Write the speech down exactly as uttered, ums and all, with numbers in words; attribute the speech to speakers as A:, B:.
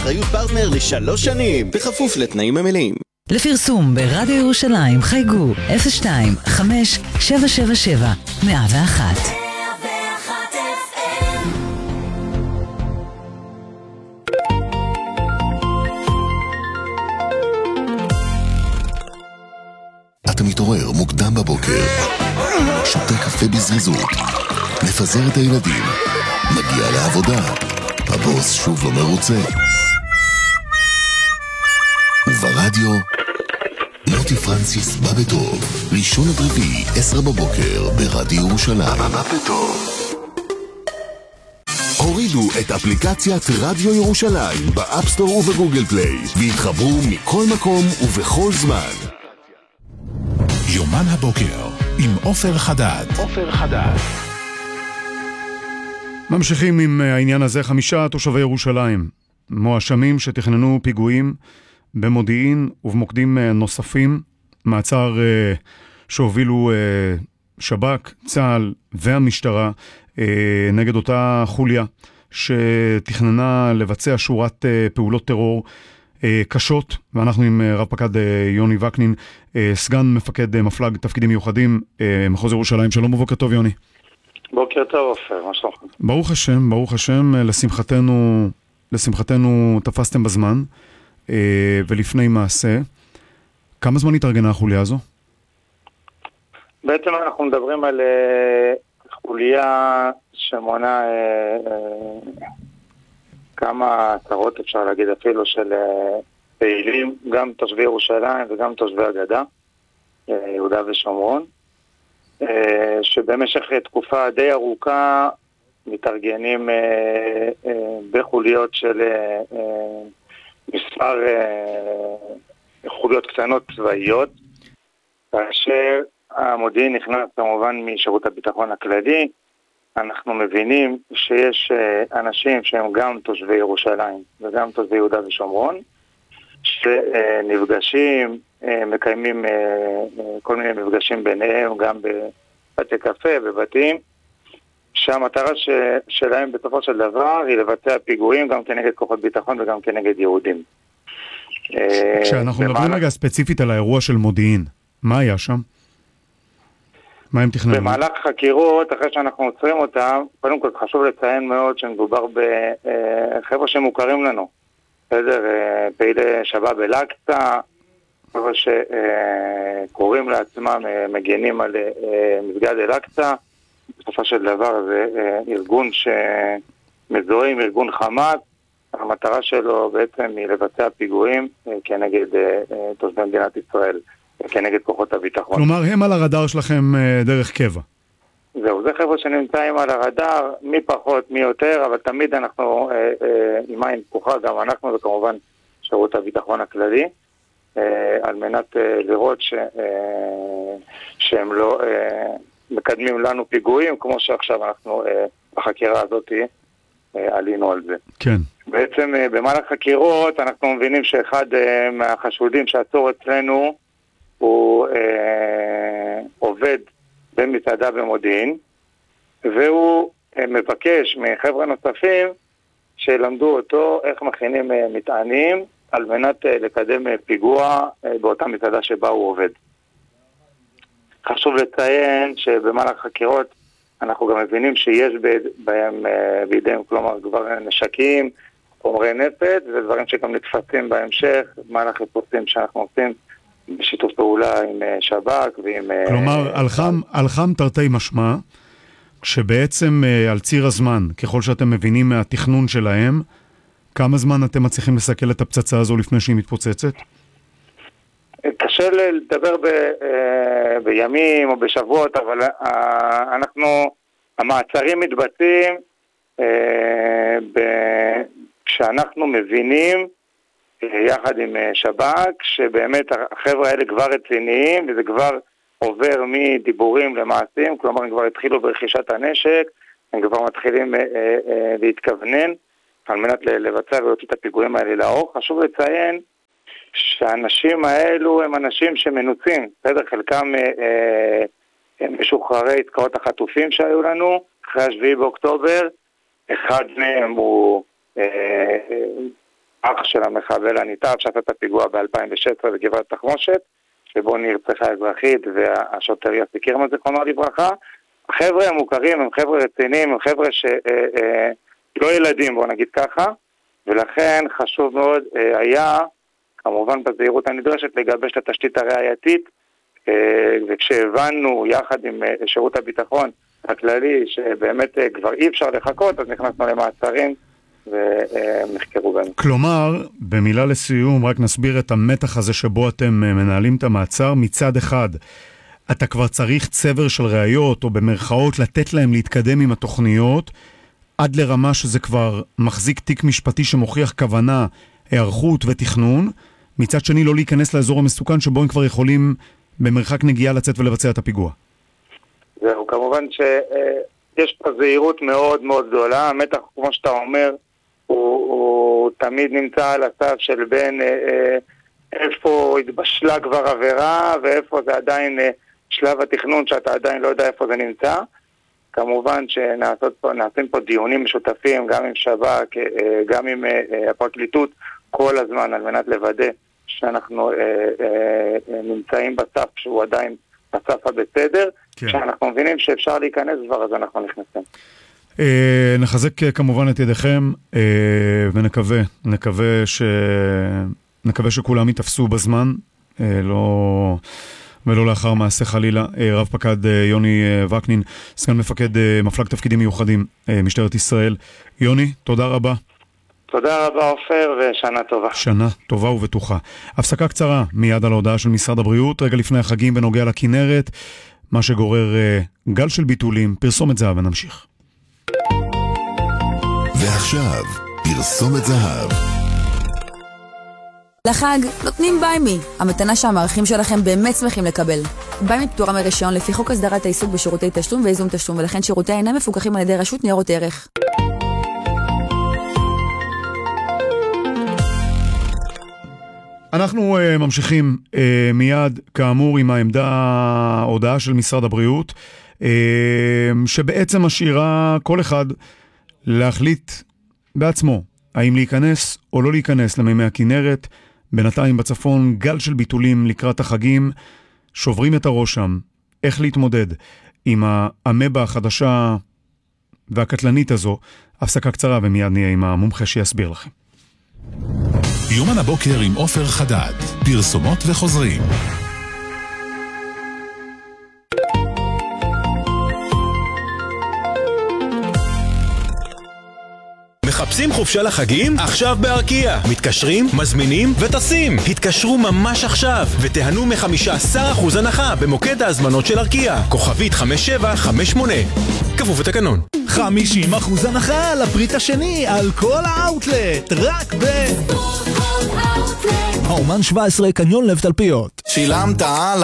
A: באחריות פרטנר לשלוש שנים, בכפוף לתנאים המלאים.
B: לפרסום ברדיו ירושלים חייגו אפס שתיים חמש שבע שבע שבע מאה ואחת.
C: אתה מתעורר מוקדם בבוקר, שותה קפה בזריזות, מפזר את הילדים, מגיע לעבודה, הבוס שוב לא מרוצה, וברדיו מוטי פרנסיס בא בטוב, ראשון עד רביעי, עשר בבוקר, ברדיו ירושלים. בא בטוב. הורידו את אפליקציית רדיו ירושלים באפסטור ובגוגל פליי והתחברו מכל מקום ובכל זמן.
D: יומן הבוקר עם עופר חדד. עופר חדד.
E: ממשיכים עם העניין הזה. חמישה תושבי ירושלים מואשמים שתכננו פיגועים במודיעין ובמוקדים נוספים, מעצר שהובילו שב"כ, צה"ל והמשטרה נגד אותה חוליה שתכננה לבצע שורת פעולות טרור קשות, ואנחנו עם רב פקד יוני וקנין, סגן מפקד מפלג תפקידים מיוחדים מחוז ירושלים. שלום ובוקר טוב יוני.
F: בוקר טוב עופר, מה שלומך?
E: ברוך השם, ברוך השם, לשמחתנו, לשמחתנו תפסתם בזמן ולפני מעשה. כמה זמן התארגנה החוליה הזו?
F: בעצם אנחנו מדברים על חוליה שמונה כמה עשרות, אפשר להגיד אפילו, של פעילים, גם תושבי ירושלים וגם תושבי הגדה, יהודה ושומרון, שבמשך תקופה די ארוכה מתארגנים בחוליות של מספר חוליות קטנות צבאיות, כאשר המודיעין נכנס כמובן משירות הביטחון הכללי. אנחנו מבינים שיש אנשים שהם גם תושבי ירושלים וגם תושבי יהודה ושומרון, שנפגשים, מקיימים כל מיני מפגשים ביניהם, גם בבתי קפה, בבתים, שהמטרה שלהם בסופו של דבר היא לבצע פיגועים גם כנגד כוחות ביטחון וגם כנגד יהודים.
E: כשאנחנו מדברים רגע ספציפית על האירוע של מודיעין, מה היה שם? מה הם תכננו?
F: במהלך חקירות, אחרי שאנחנו עוצרים אותם, קודם כל חשוב לציין מאוד שמדובר בחבר'ה שמוכרים לנו. בסדר, פעילי שבאב אל-אקצא, חבר'ה שקוראים לעצמם, מגנים על מסגד אל-אקצא. בסופו של דבר זה ארגון שמזוהה עם ארגון חמאס. המטרה שלו בעצם היא לבצע פיגועים כנגד תושבי מדינת ישראל, כנגד כוחות הביטחון.
E: כלומר, הם על הרדאר שלכם דרך קבע.
F: זהו, זה חבר'ה שנמצאים על הרדאר, מי פחות, מי יותר, אבל תמיד אנחנו אה, אה, עם עין פקוחה, גם אנחנו וכמובן שירות הביטחון הכללי, אה, על מנת אה, לראות ש, אה, שהם לא אה, מקדמים לנו פיגועים, כמו שעכשיו אנחנו אה, בחקירה הזאת אה, עלינו על זה.
E: כן.
F: בעצם אה, במהלך חקירות אנחנו מבינים שאחד אה, מהחשודים שעצור אצלנו הוא אה, עובד במסעדה במודיעין, והוא מבקש מחבר'ה נוספים שלמדו אותו איך מכינים מטענים על מנת לקדם פיגוע באותה מסעדה שבה הוא עובד. חשוב לציין שבמהלך חקירות אנחנו גם מבינים שיש בהם בידיהם, כלומר כבר נשקים, חומרי נפץ, ודברים שגם נתפסים בהמשך במהלך חיפושים שאנחנו עושים בשיתוף פעולה עם שב"כ ועם...
E: כלומר, על חם תרתי משמע, כשבעצם על ציר הזמן, ככל שאתם מבינים מהתכנון שלהם, כמה זמן אתם מצליחים לסכל את הפצצה הזו לפני שהיא מתפוצצת?
F: קשה לדבר ב, בימים או בשבועות, אבל אנחנו, המעצרים מתבצעים כשאנחנו מבינים יחד עם שב"כ, שבאמת החבר'ה האלה כבר רציניים, וזה כבר עובר מדיבורים למעשים, כלומר הם כבר התחילו ברכישת הנשק, הם כבר מתחילים אה, אה, להתכוונן, על מנת לבצע ולהוציא את הפיגועים האלה לאור. חשוב לציין שהאנשים האלו הם אנשים שמנוצים, בסדר, חלקם אה, אה, הם משוחררי עסקאות החטופים שהיו לנו, אחרי השביעי באוקטובר, אחד מהם הוא... אה, אח של המחבל הנתעב שעשה את הפיגוע ב-אלפיים ושש עשרה בגבעת תחמושת, שבו נרצחה אזרחית והשוטר יוסי קירמן זיכרונו לברכה. החבר'ה המוכרים הם חבר'ה רציניים, הם חבר'ה שלא ילדים, בוא נגיד ככה, ולכן חשוב מאוד היה, כמובן בזהירות הנדרשת, לגבש את התשתית הראייתית, וכשהבנו יחד עם שירות הביטחון הכללי שבאמת כבר אי אפשר לחכות, אז נכנסנו למעצרים ומחקרו בהם.
E: כלומר, במילה לסיום, רק נסביר את המתח הזה שבו אתם מנהלים את המעצר. מצד אחד, אתה כבר צריך צבר של ראיות, או במרכאות לתת להם להתקדם עם התוכניות, עד לרמה שזה כבר מחזיק תיק משפטי שמוכיח כוונה, הערכות ותכנון. מצד שני, לא להיכנס לאזור המסוכן שבו הם כבר יכולים במרחק נגיעה לצאת ולבצע את הפיגוע.
F: זהו, כמובן שיש פה זהירות מאוד מאוד גדולה. המתח, כמו שאתה אומר, הוא, הוא תמיד נמצא על הסף של בין אה, איפה התבשלה כבר עבירה ואיפה זה עדיין אה, שלב התכנון שאתה עדיין לא יודע איפה זה נמצא. כמובן שנעשים פה, פה דיונים משותפים גם עם שב"כ, אה, גם עם אה, הפרקליטות כל הזמן על מנת לוודא שאנחנו אה, אה, נמצאים בסף שהוא עדיין בסף הבסדר. כן. כשאנחנו מבינים שאפשר להיכנס כבר, אז אנחנו נכנסים.
E: אה, נחזק כמובן את ידיכם, אה, ונקווה, נקווה, ש... נקווה שכולם יתפסו בזמן, אה, לא... ולא לאחר מעשה חלילה. אה, רב פקד אה, יוני אה, וקנין, סגן מפקד אה, מפלג תפקידים מיוחדים, אה, משטרת ישראל. יוני, תודה רבה.
F: תודה רבה אופר, ושנה טובה.
E: שנה טובה ובטוחה. הפסקה קצרה מיד על ההודעה של משרד הבריאות, רגע לפני החגים בנוגע לכנרת, מה שגורר uh, גל של ביטולים, פרסומת זהב ונמשיך.
C: ועכשיו, פרסומת זהב.
G: לחג נותנים ביימי, המתנה שהמערכים שלכם באמת שמחים לקבל. ביימי פטורה מרישיון לפי חוק הסדרת העיסוק בשירותי תשלום וייזום תשלום, ולכן שירותיה אינם מפוקחים על ידי רשות ניירות ערך.
E: אנחנו uh, ממשיכים uh, מיד, כאמור, עם העמדה, ההודעה של משרד הבריאות, uh, שבעצם משאירה כל אחד להחליט בעצמו, האם להיכנס או לא להיכנס למימי הכנרת. בינתיים בצפון גל של ביטולים לקראת החגים, שוברים את הראש שם, איך להתמודד עם האמבה החדשה והקטלנית הזו. הפסקה קצרה ומיד נהיה עם המומחה שיסביר לכם.
D: יומן הבוקר עם עופר חדד, פרסומות וחוזרים.
A: מחפשים חופשה לחגים? עכשיו בארקיע. מתקשרים, מזמינים וטסים. התקשרו ממש עכשיו ותיהנו מ-חמישה עשר אחוז הנחה במוקד ההזמנות של ארקיע. כוכבית חמש שבע חמש שמונה. כפוף לתקנון.
H: חמישים אחוז הנחה על הפריט השני על כל האוטלט. רק ב... האומן שבע עשרה קניון לב תלפיות.
I: שילמת על